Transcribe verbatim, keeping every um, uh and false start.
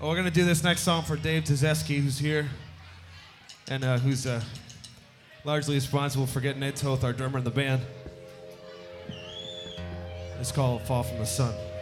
Well, we're going to do this next song for Dave Tzeski, who's here, and uh, who's uh, largely responsible for getting Ed Toth, our drummer in the band. It's called Fall from the Sun.